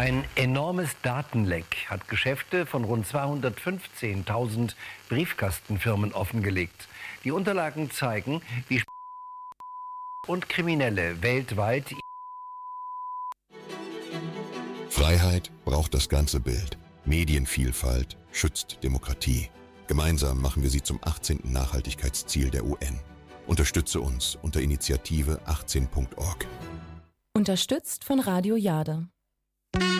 Ein enormes Datenleck hat Geschäfte von rund 215.000 Briefkastenfirmen offengelegt. Die Unterlagen zeigen, wie und Kriminelle weltweit. Freiheit braucht das ganze Bild. Medienvielfalt schützt Demokratie. Gemeinsam machen wir sie zum 18. Nachhaltigkeitsziel der UN. Unterstütze uns unter Initiative 18.org. Unterstützt von Radio Jade.